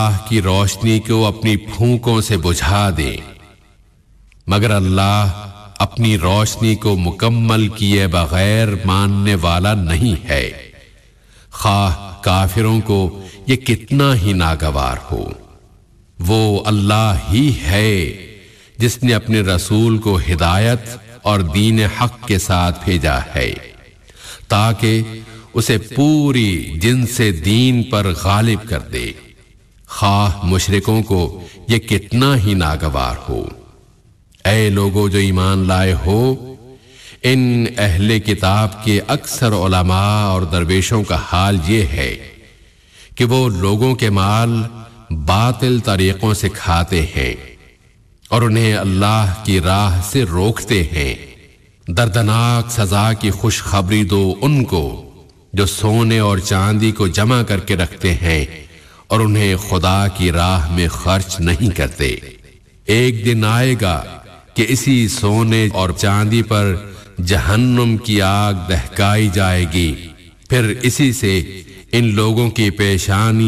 کی روشنی کو اپنی پھونکوں سے بجھا دیں، مگر اللہ اپنی روشنی کو مکمل کیے بغیر ماننے والا نہیں ہے، خواہ کافروں کو یہ کتنا ہی ناگوار ہو۔ وہ اللہ ہی ہے جس نے اپنے رسول کو ہدایت اور دین حق کے ساتھ بھیجا ہے تاکہ اسے پوری جن سے دین پر غالب کر دے، خواہ مشرکوں کو یہ کتنا ہی ناگوار ہو۔ اے لوگو جو ایمان لائے ہو، ان اہل کتاب کے اکثر علماء اور درویشوں کا حال یہ ہے کہ وہ لوگوں کے مال باطل طریقوں سے کھاتے ہیں اور انہیں اللہ کی راہ سے روکتے ہیں۔ دردناک سزا کی خوشخبری دو ان کو جو سونے اور چاندی کو جمع کر کے رکھتے ہیں اور انہیں خدا کی راہ میں خرچ نہیں کرتے۔ ایک دن آئے گا کہ اسی سونے اور چاندی پر جہنم کی آگ دہکائی جائے گی، پھر اسی سے ان لوگوں کی پیشانی